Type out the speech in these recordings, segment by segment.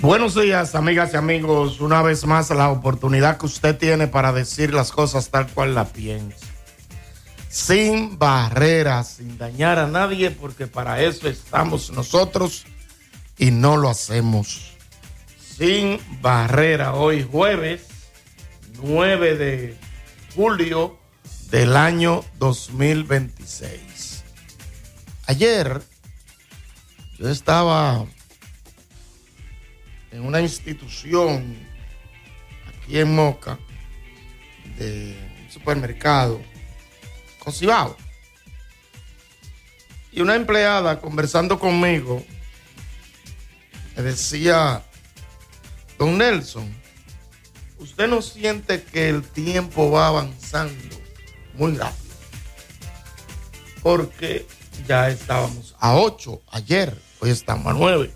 Buenos días, amigas y amigos. Una vez más, la oportunidad que usted tiene para decir las cosas tal cual la piensa. Sin barreras, sin dañar a nadie, porque para eso estamos nosotros y no lo hacemos. Sin barrera, hoy jueves 9 de julio del año 2026. Ayer yo estaba en una institución aquí en Moca de un supermercado con Cibao, y una empleada conversando conmigo me decía: don Nelson, ¿usted no siente que el tiempo va avanzando muy rápido? Porque ya estábamos a 8 ayer, hoy estamos a 9.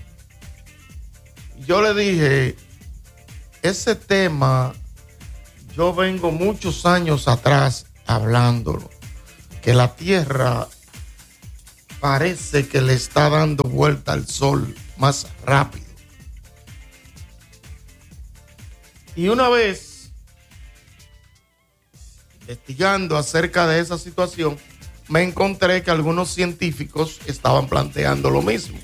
Yo le dije, ese tema yo vengo muchos años atrás hablándolo, que la Tierra parece que le está dando vuelta al Sol más rápido. Y una vez, investigando acerca de esa situación, me encontré que algunos científicos estaban planteando lo mismo.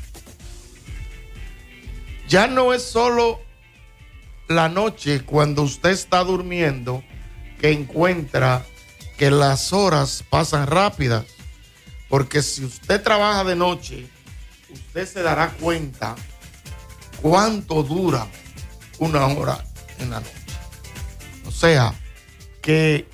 Ya no es solo la noche cuando usted está durmiendo que encuentra que las horas pasan rápidas, porque si usted trabaja de noche, usted se dará cuenta cuánto dura una hora en la noche. O sea, que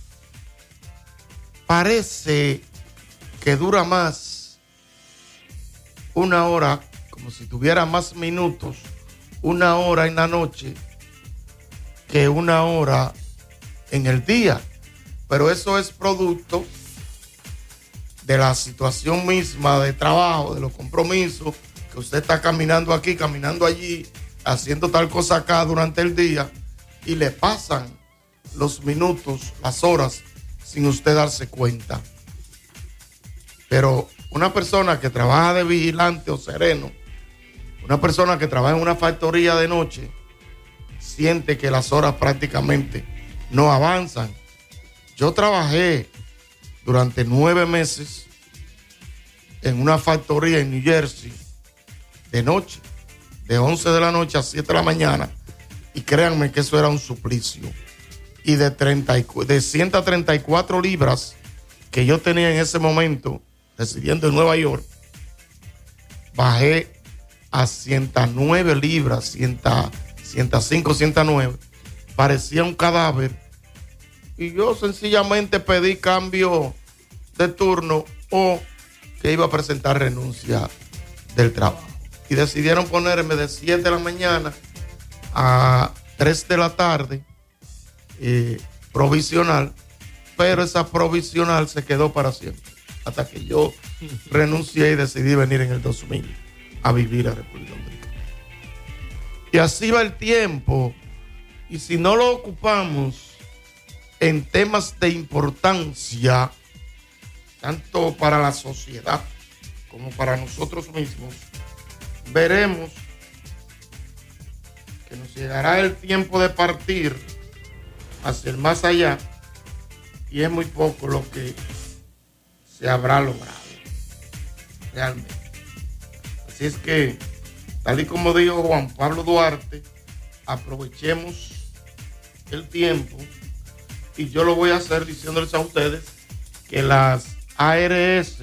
parece que dura más una hora, como si tuviera más minutos, una hora en la noche que una hora en el día. Pero eso es producto de la situación misma de trabajo, de los compromisos, que usted está caminando aquí, caminando allí, haciendo tal cosa acá durante el día, y le pasan los minutos, las horas, sin usted darse cuenta. Pero una persona que trabaja de vigilante o sereno, una persona que trabaja en una factoría de noche, siente que las horas prácticamente no avanzan. Yo trabajé durante 9 meses en una factoría en New Jersey de noche, de 11 de la noche a 7 de la mañana, y créanme que eso era un suplicio. Y de 134 libras que yo tenía en ese momento, residiendo en Nueva York, bajé a 109 libras, 105, 109. Parecía un cadáver. Y yo sencillamente pedí cambio de turno o que iba a presentar renuncia del trabajo. Y decidieron ponerme de 7 de la mañana a 3 de la tarde, provisional, pero esa provisional se quedó para siempre, hasta que yo renuncié y decidí venir en el 2000 a vivir a República Dominicana. Y así va el tiempo, y si no lo ocupamos en temas de importancia, tanto para la sociedad como para nosotros mismos, veremos que nos llegará el tiempo de partir hacia el más allá, y es muy poco lo que se habrá logrado realmente. Así es que, tal y como dijo Juan Pablo Duarte, aprovechemos el tiempo, y yo lo voy a hacer diciéndoles a ustedes que las ARS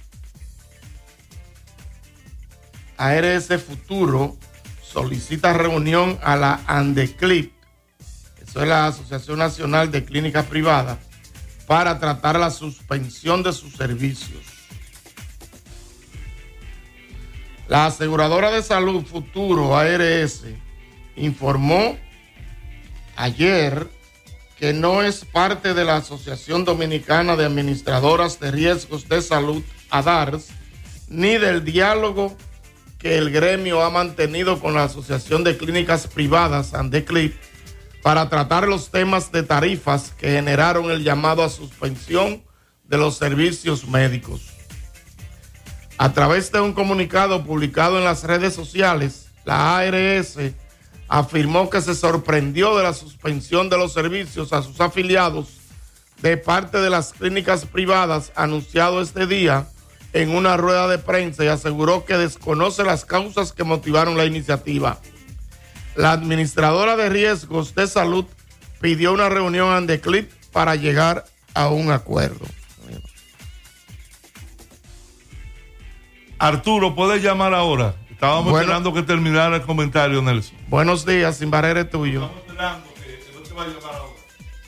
Futuro solicita reunión a la ANDECLIP, eso es la Asociación Nacional de Clínicas Privadas, para tratar la suspensión de sus servicios. La aseguradora de salud Futuro, ARS, informó ayer que no es parte de la Asociación Dominicana de Administradoras de Riesgos de Salud, ADARS, ni del diálogo que el gremio ha mantenido con la Asociación de Clínicas Privadas, ANDECLIP, para tratar los temas de tarifas que generaron el llamado a suspensión de los servicios médicos. A través de un comunicado publicado en las redes sociales, La ARS afirmó que se sorprendió de la suspensión de los servicios a sus afiliados de parte de las clínicas privadas anunciado este día en una rueda de prensa y aseguró que desconoce las causas que motivaron la iniciativa. La administradora de riesgos de salud pidió una reunión en Andeclip para llegar a un acuerdo. Arturo, ¿puedes llamar ahora? Estábamos esperando que terminara el comentario, Nelson. Buenos días, Sin Barrera es tuyo. Estamos esperando que no te va a llamar ahora.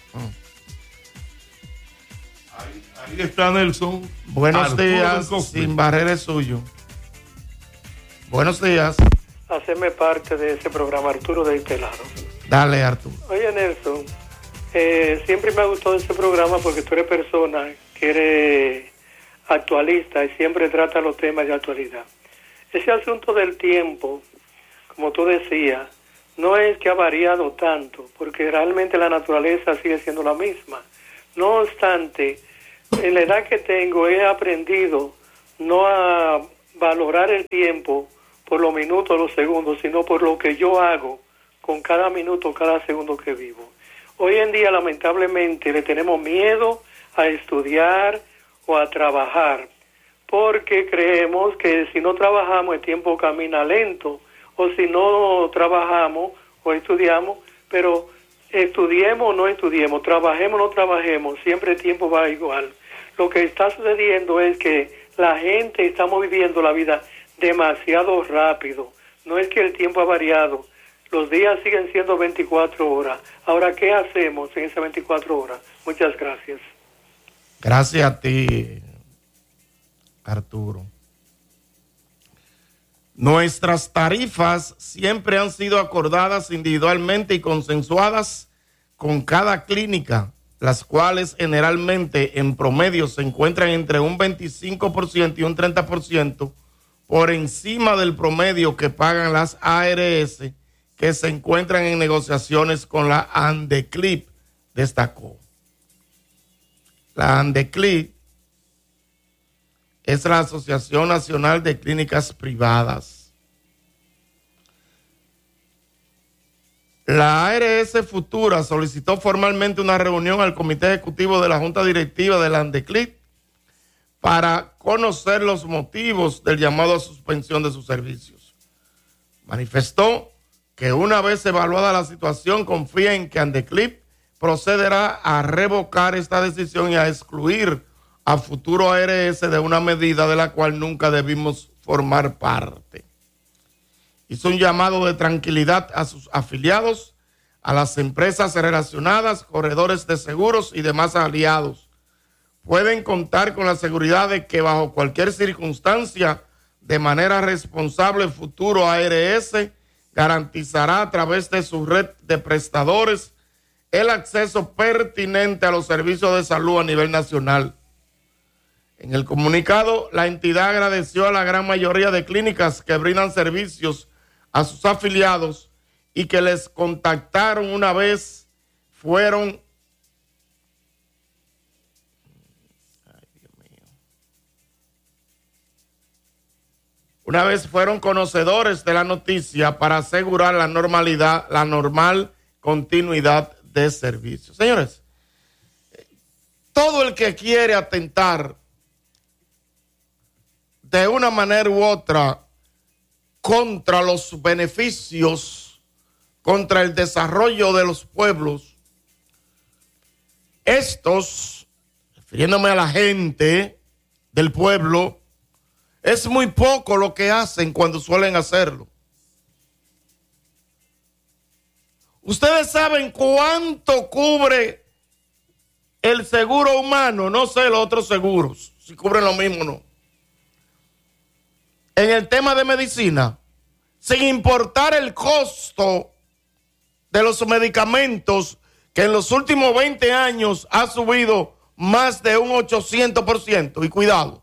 Ahí está Nelson. Buenos Arturo días, Sin Barrera es suyo. Buenos días. Hacerme parte de ese programa, Arturo de este lado. Dale, Arturo. Oye, Nelson, siempre me ha gustado ese programa porque tú eres persona que eres actualista y siempre trata los temas de actualidad. Ese asunto del tiempo, como tú decías, no es que ha variado tanto, porque realmente la naturaleza sigue siendo la misma. No obstante, en la edad que tengo he aprendido no a valorar el tiempo por los minutos, los segundos, sino por lo que yo hago con cada minuto, cada segundo que vivo. Hoy en día, lamentablemente, le tenemos miedo a estudiar o a trabajar, porque creemos que si no trabajamos el tiempo camina lento, o si no trabajamos o estudiamos, pero estudiemos o no estudiemos, trabajemos o no trabajemos, siempre el tiempo va igual. Lo que está sucediendo es que la gente estamos viviendo la vida demasiado rápido. No es que el tiempo ha variado, los días siguen siendo 24 horas. Ahora, ¿qué hacemos en esas 24 horas? Muchas gracias. Gracias a ti, Arturo. Nuestras tarifas siempre han sido acordadas individualmente y consensuadas con cada clínica, las cuales generalmente en promedio se encuentran entre un 25% y un 30% por encima del promedio que pagan las ARS que se encuentran en negociaciones con la Andeclip, destacó. La Andeclip es la Asociación Nacional de Clínicas Privadas. La ARS Futura solicitó formalmente una reunión al Comité Ejecutivo de la Junta Directiva de la Andeclip para conocer los motivos del llamado a suspensión de sus servicios. Manifestó que una vez evaluada la situación, confía en que Andeclip procederá a revocar esta decisión y a excluir a Futuro ARS de una medida de la cual nunca debimos formar parte. Hizo un llamado de tranquilidad a sus afiliados, a las empresas relacionadas, corredores de seguros y demás aliados. Pueden contar con la seguridad de que bajo cualquier circunstancia, de manera responsable, Futuro ARS garantizará a través de su red de prestadores el acceso pertinente a los servicios de salud a nivel nacional. En el comunicado, la entidad agradeció a la gran mayoría de clínicas que brindan servicios a sus afiliados y que les contactaron una vez fueron conocedores de la noticia para asegurar la normal continuidad de servicios. Señores, todo el que quiere atentar de una manera u otra contra los beneficios, contra el desarrollo de los pueblos, estos, refiriéndome a la gente del pueblo, es muy poco lo que hacen cuando suelen hacerlo. Ustedes saben cuánto cubre el seguro humano, no sé los otros seguros, si cubren lo mismo o no. En el tema de medicina, sin importar el costo de los medicamentos, que en los últimos 20 años ha subido más de un 800%, y cuidado,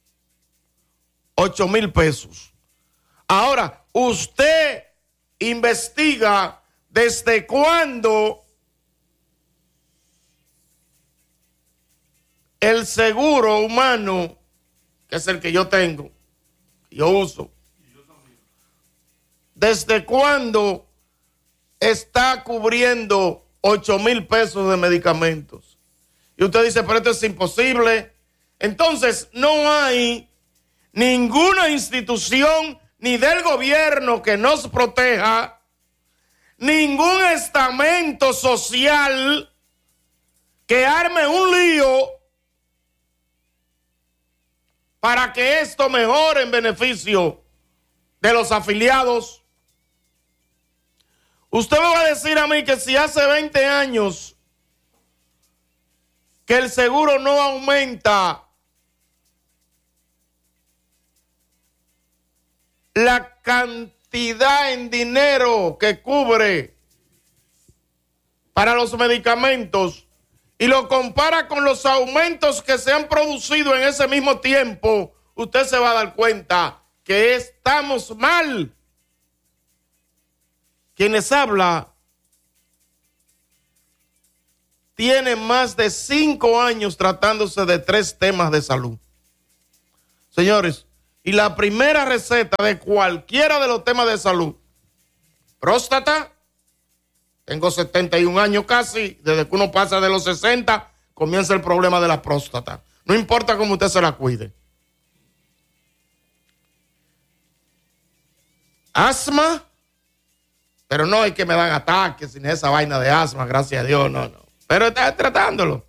8,000 pesos. Ahora, usted investiga desde cuándo el seguro humano, que es el que yo tengo, yo uso, ¿desde cuándo está cubriendo 8,000 pesos de medicamentos? Y usted dice, pero esto es imposible. Entonces, no hay ninguna institución ni del gobierno que nos proteja, ningún estamento social que arme un lío para que esto mejore en beneficio de los afiliados. Usted me va a decir a mí que si hace 20 años que el seguro no aumenta la cantidad en dinero que cubre para los medicamentos y lo compara con los aumentos que se han producido en ese mismo tiempo, usted se va a dar cuenta que estamos mal. Quienes habla tienen más de 5 años tratándose de 3 temas de salud. Señores, y la primera receta de cualquiera de los temas de salud, próstata, tengo 71 años casi, desde que uno pasa de los 60, comienza el problema de la próstata. No importa cómo usted se la cuide. Asma, pero no es que me dan ataques sin esa vaina de asma, gracias a Dios, no. Pero está tratándolo.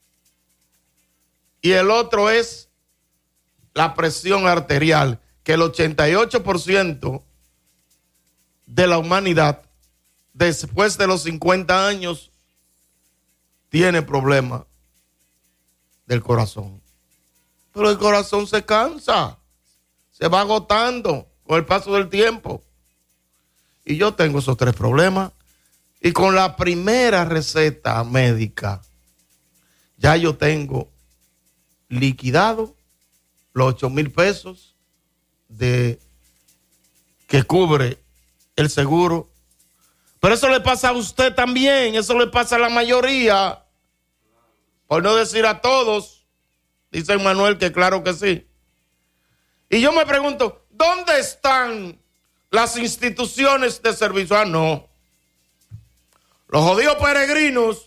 Y el otro es la presión arterial, que el 88% de la humanidad después de los 50 años tiene problemas del corazón. Pero el corazón se cansa, se va agotando con el paso del tiempo. Y yo tengo esos 3 problemas. Y con la primera receta médica, ya yo tengo liquidado los 8,000 pesos que cubre el seguro. Pero eso le pasa a usted también, eso le pasa a la mayoría, por no decir a todos, dice Manuel que claro que sí. Y yo me pregunto, ¿dónde están las instituciones de servicio? Ah, no. Los jodidos peregrinos,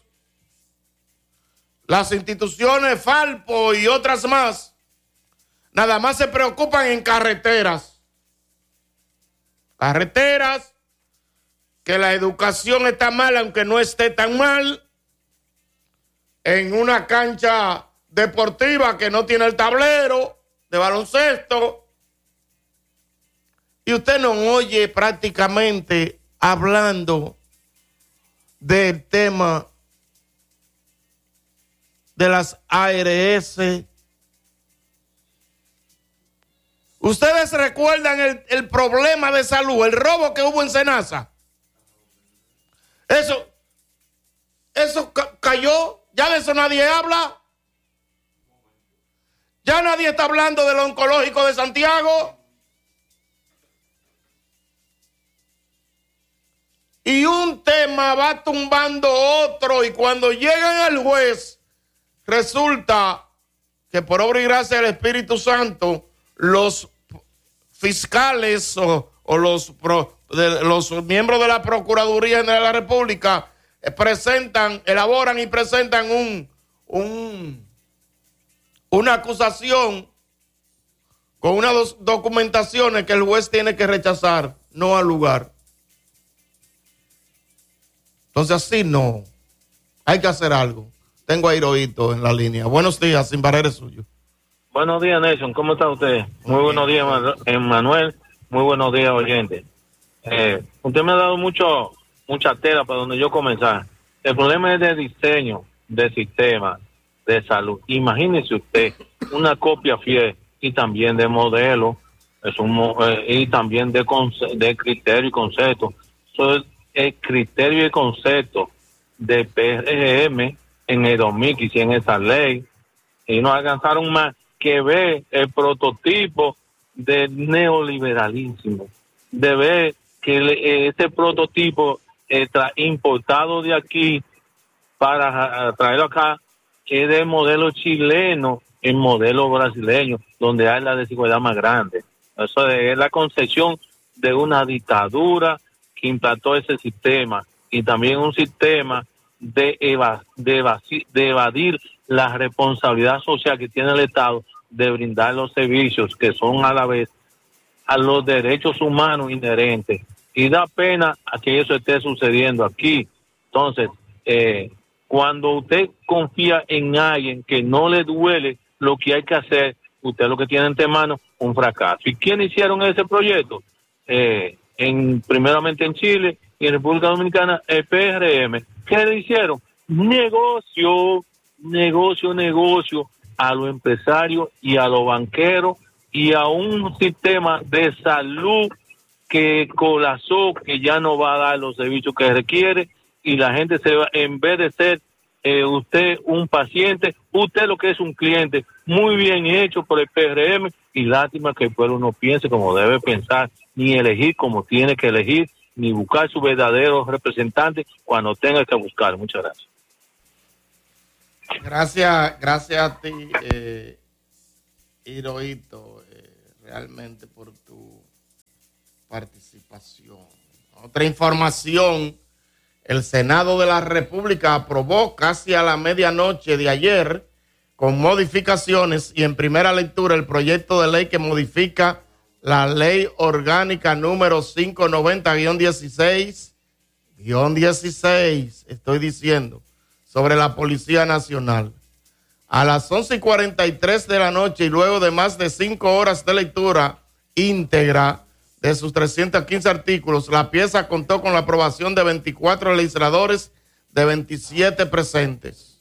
las instituciones Falpo y otras más, nada más se preocupan en carreteras. Carreteras, que la educación está mal, aunque no esté tan mal, en una cancha deportiva que no tiene el tablero de baloncesto, y usted no oye prácticamente hablando del tema de las ARS. Ustedes recuerdan el problema de salud, el robo que hubo en Senasa. Eso cayó, ya de eso nadie habla. Ya nadie está hablando del oncológico de Santiago. Y un tema va tumbando otro, y cuando llegan al juez, resulta que por obra y gracia del Espíritu Santo, los fiscales o los miembros de la Procuraduría General de la República elaboran y presentan una acusación con unas documentaciones que el juez tiene que rechazar, no al lugar. Entonces así no, hay que hacer algo. Tengo a Hirohito en la línea. Buenos días, Sin Barrera es suyo. Buenos días, Nelson, ¿cómo está usted? Muy buenos días, Manuel, muy buenos días, oyente. Usted me ha dado mucha tela para donde yo comenzar. El problema es de diseño de sistema de salud. Imagínese usted una copia fiel y también de modelo, y también de criterio y concepto. Eso es el criterio y concepto de PRGM en el 2000 que hicieron esa ley, y no alcanzaron más que ver el prototipo del neoliberalismo, de ver que este prototipo importado de aquí para traerlo acá es del modelo chileno, el modelo brasileño, donde hay la desigualdad más grande. Eso es la concepción de una dictadura que implantó ese sistema, y también un sistema de evadir la responsabilidad social que tiene el Estado de brindar los servicios que son a la vez a los derechos humanos inherentes. Y da pena a que eso esté sucediendo aquí. Entonces, cuando usted confía en alguien que no le duele lo que hay que hacer, usted lo que tiene entre manos un fracaso. ¿Y quiénes hicieron ese proyecto? Primeramente en Chile y en República Dominicana, el PRM. ¿Qué le hicieron? Negocio a los empresarios y a los banqueros y a un sistema de salud que colapsó, que ya no va a dar los servicios que requiere, y la gente se va, en vez de ser usted un paciente, usted lo que es un cliente, muy bien hecho por el PRM, y lástima que el pueblo no piense como debe pensar, ni elegir como tiene que elegir, ni buscar su verdadero representante cuando tenga que buscar. Muchas gracias. Gracias a ti, Hirohito, realmente por tu participación. Otra información: el Senado de la República aprobó casi a la medianoche de ayer, con modificaciones y en primera lectura, el proyecto de ley que modifica la ley orgánica número 590-16, estoy diciendo, sobre la Policía Nacional. A las 11:43 de la noche, y luego de más de 5 horas de lectura íntegra de sus 315 artículos, la pieza contó con la aprobación de 24 legisladores de 27 presentes.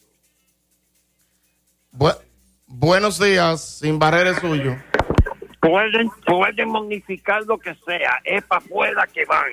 Buenos días, Sin Barrera es suyo. Pueden modificar lo que sea, es para afuera que van.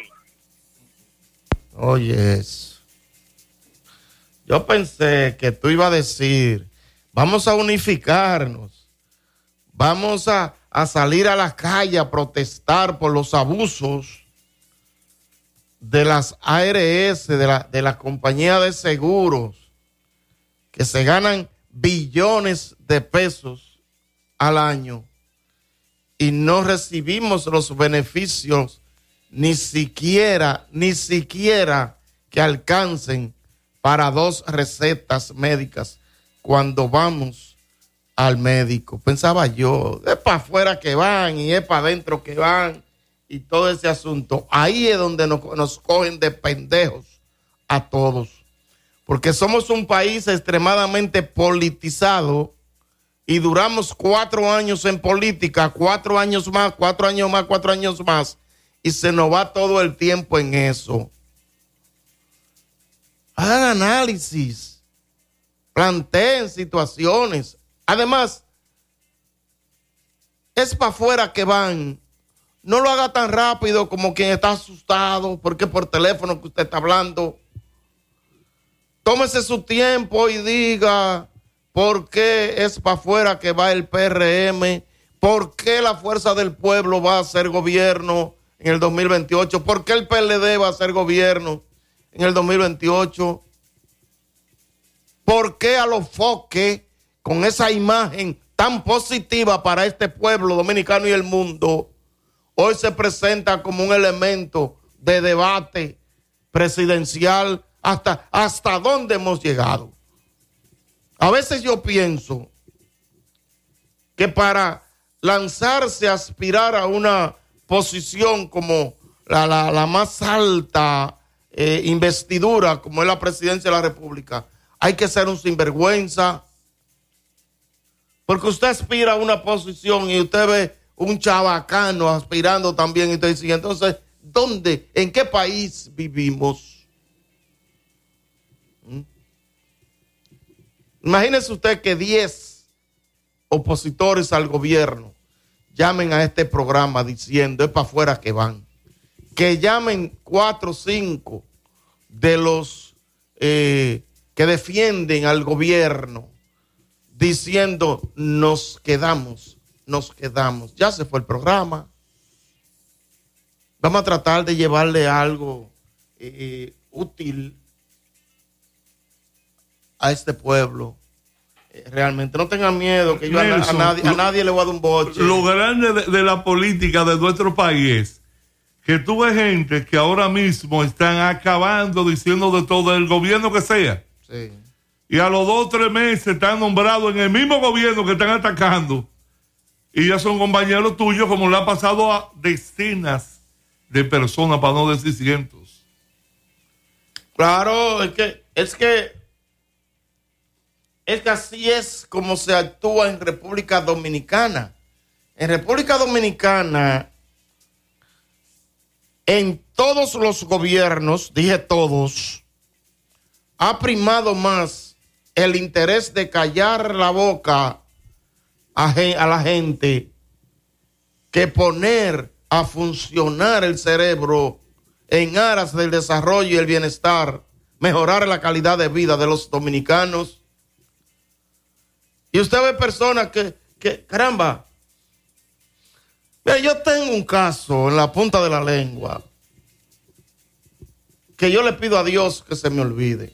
Oye, eso. Yo pensé que tú ibas a decir, vamos a unificarnos, vamos a salir a la calle a protestar por los abusos de las ARS, de la compañía de seguros, que se ganan billones de pesos al año y no recibimos los beneficios ni siquiera que alcancen para 2 recetas médicas cuando vamos al médico. Pensaba yo, es para afuera que van y es para adentro que van y todo ese asunto. Ahí es donde nos cogen de pendejos a todos, porque somos un país extremadamente politizado y duramos 4 años en política, 4 años más, 4 años más, 4 años más, y se nos va todo el tiempo en eso. Hagan análisis, planteen situaciones. Además, es para afuera que van. No lo haga tan rápido como quien está asustado porque por teléfono que usted está hablando. Tómese su tiempo y diga por qué es para afuera que va el PRM, por qué la Fuerza del Pueblo va a hacer gobierno en el 2028, por qué el PLD va a hacer gobierno en el 2028, por qué a los foques con esa imagen tan positiva para este pueblo dominicano y el mundo, hoy se presenta como un elemento de debate presidencial. ¿Hasta dónde hemos llegado? A veces yo pienso que para lanzarse a aspirar a una posición como la más alta investidura, como es la presidencia de la República, hay que ser un sinvergüenza. Porque usted aspira a una posición y usted ve un chabacano aspirando también y usted dice, entonces, ¿dónde? ¿En qué país vivimos? Imagínese usted que 10 opositores al gobierno llamen a este programa diciendo, es para afuera que van. Que llamen 4 o 5 de los que defienden al gobierno diciendo, nos quedamos. Ya se fue el programa. Vamos a tratar de llevarle algo útil a este pueblo. Realmente no tengan miedo que yo Nelson, a nadie le voy a dar un boche. Lo grande de la política de nuestro país que tú ves gente que ahora mismo están acabando diciendo de todo el gobierno que sea. Sí. Y a los 2 o 3 meses están nombrados en el mismo gobierno que están atacando. Y ya son compañeros tuyos, como le ha pasado a decenas de personas, para no decir cientos. Claro, es que así es como se actúa en República Dominicana. En República Dominicana, en todos los gobiernos, dije todos, ha primado más el interés de callar la boca a la gente que poner a funcionar el cerebro en aras del desarrollo y el bienestar, mejorar la calidad de vida de los dominicanos. Y usted ve personas que caramba, mira, yo tengo un caso en la punta de la lengua que yo le pido a Dios que se me olvide,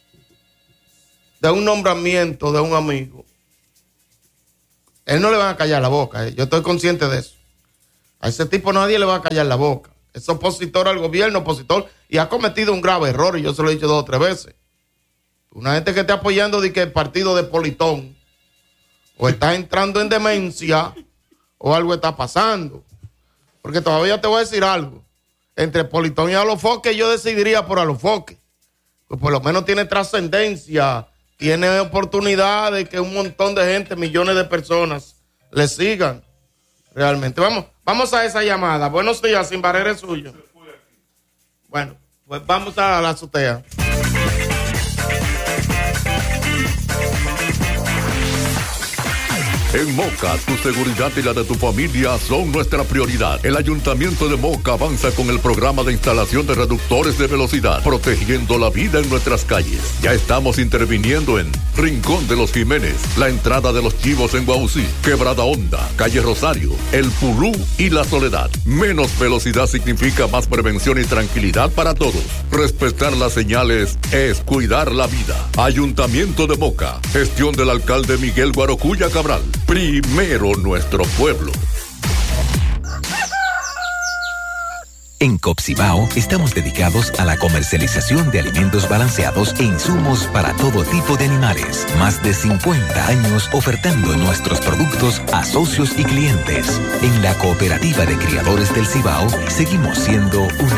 de un nombramiento de un amigo. Él no le van a callar la boca, yo estoy consciente de eso. A ese tipo nadie le va a callar la boca. Es opositor al gobierno, opositor, y ha cometido un grave error, y yo se lo he dicho 2 o 3 veces. Una gente que esté apoyando de que el partido de Politón, o está entrando en demencia, o algo está pasando. Porque todavía te voy a decir algo. Entre Politón y Alofoque, yo decidiría por Alofoque. Pues por lo menos tiene trascendencia, tiene oportunidad de que un montón de gente, millones de personas, le sigan. Realmente. Vamos a esa llamada. Buenos días, Sin Barrera es suyo. Bueno, pues vamos a la azotea. En Moca, tu seguridad y la de tu familia son nuestra prioridad. El Ayuntamiento de Moca avanza con el programa de instalación de reductores de velocidad, protegiendo la vida en nuestras calles. Ya estamos interviniendo en Rincón de los Jiménez, la entrada de los Chivos en Guausí, Quebrada Honda, Calle Rosario, El Pulú y La Soledad. Menos velocidad significa más prevención y tranquilidad para todos. Respetar las señales es cuidar la vida. Ayuntamiento de Moca, gestión del alcalde Miguel Guarocuya Cabral. Primero nuestro pueblo. En Copcibao estamos dedicados a la comercialización de alimentos balanceados e insumos para todo tipo de animales. Más de 50 años ofertando nuestros productos a socios y clientes. En la Cooperativa de Criadores del Cibao seguimos siendo una